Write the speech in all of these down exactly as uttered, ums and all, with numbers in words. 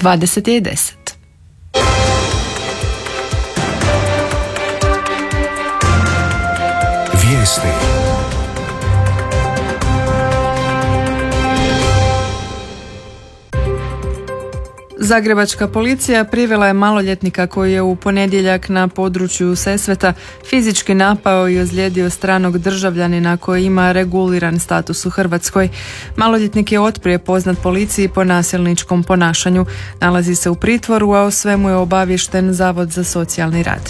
dvadeset je deset. Vijesti. Zagrebačka policija privela je maloljetnika koji je u ponedjeljak na području Sesveta fizički napao i ozlijedio stranog državljanina koji ima reguliran status u Hrvatskoj. Maloljetnik je otprije poznat policiji po nasilničkom ponašanju. Nalazi se u pritvoru, a o svemu je obaviješten Zavod za socijalni rad.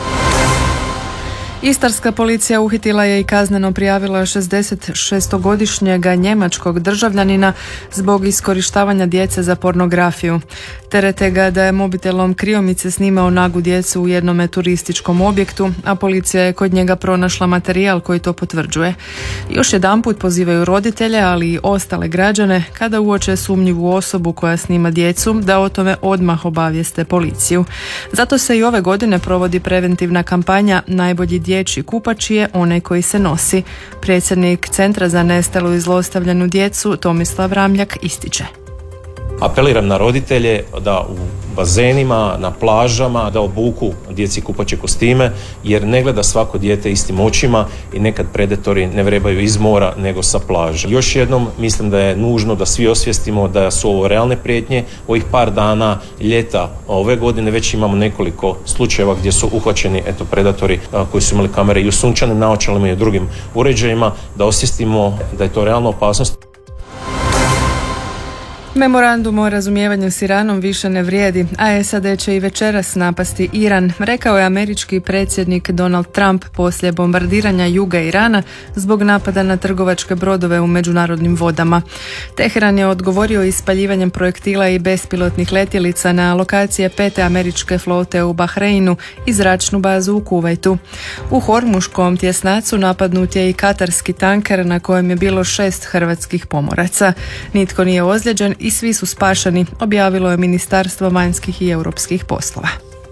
Istarska policija uhitila je i kazneno prijavila šezdesetšestogodišnjega njemačkog državljanina zbog iskorištavanja djece za pornografiju. Terete ga da je mobitelom kriomice snimao nagu djecu u jednome turističkom objektu, a policija je kod njega pronašla materijal koji to potvrđuje. Još jedanput pozivaju roditelje, ali i ostale građane, kada uoče sumnjivu osobu koja snima djecu, da o tome odmah obavijeste policiju. Zato se i ove godine provodi preventivna kampanja Najbolji dječji kupač je onaj koji se nosi. Predsjednik Centra za nestalu i zlostavljanu djecu Tomislav Ramljak ističe. Apeliram na roditelje da u bazenima, na plažama, da obuku djeci kupaće kostime, jer ne gleda svako dijete istim očima i nekad predatori ne vrebaju iz mora nego sa plaže. Još jednom mislim da je nužno da svi osvijestimo da su ovo realne prijetnje. Ovih par dana ljeta ove godine već imamo nekoliko slučajeva gdje su uhvaćeni eto, predatori a, koji su imali kamere i u sunčanim naočalama i u drugim uređajima, da osvijestimo da je to realna opasnost. Memorandum o razumijevanju s Iranom više ne vrijedi, a S A D će i večeras napasti Iran, rekao je američki predsjednik Donald Trump poslije bombardiranja juga Irana zbog napada na trgovačke brodove u međunarodnim vodama. Teheran je odgovorio ispaljivanjem projektila i bespilotnih letjelica na lokacije pete američke flote u Bahreinu i zračnu bazu u Kuvajtu. U Hormuškom tjesnacu napadnut je i katarski tanker na kojem je bilo šest hrvatskih pomoraca. Nitko nije ozlijeđen i svi su spašeni, objavilo je Ministarstvo vanjskih i europskih poslova.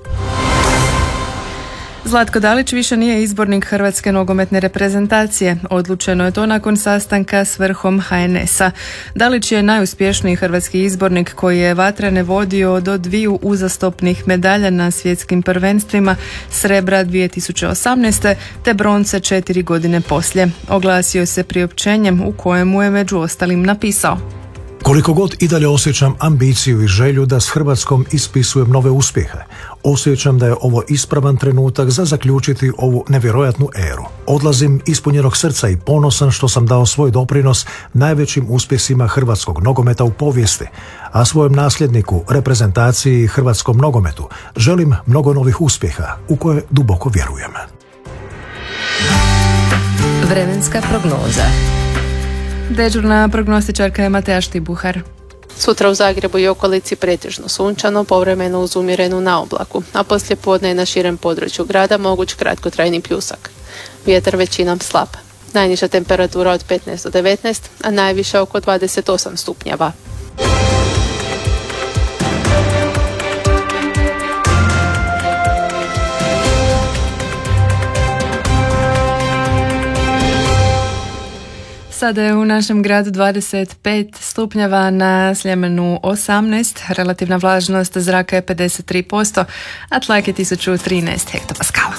Zlatko Dalić više nije izbornik Hrvatske nogometne reprezentacije. Odlučeno je to nakon sastanka s vrhom H N S-a. Dalić je najuspješniji hrvatski izbornik koji je vatrene vodio do dviju uzastopnih medalja na svjetskim prvenstvima, srebra dvije tisuće osamnaeste te bronce četiri godine poslije. Oglasio se priopćenjem u kojemu je među ostalim napisao: Koliko god i dalje osjećam ambiciju i želju da s Hrvatskom ispisujem nove uspjehe, osjećam da je ovo ispravan trenutak za zaključiti ovu nevjerojatnu eru. Odlazim ispunjenog srca i ponosan što sam dao svoj doprinos najvećim uspjesima hrvatskog nogometa u povijesti, a svojem nasljedniku, reprezentaciji i hrvatskom nogometu želim mnogo novih uspjeha u koje duboko vjerujem. Vremenska prognoza. Dežurna prognostičarka je Mateja Štibuhar. Sutra u Zagrebu i okolici pretežno sunčano, povremeno uz umjerenu naoblaku, a poslije podne je na širem području grada moguć kratkotrajni pljusak. Vjetar većinom slab. Najniža temperatura od petnaest do devetnaest, a najviša oko dvadeset osam stupnjeva. Sada je u našem gradu dvadeset pet stupnjeva, na Sljemenu osamnaest, relativna vlažnost zraka je pedeset tri posto, a tlak je tisuću trinaest hektopaskala.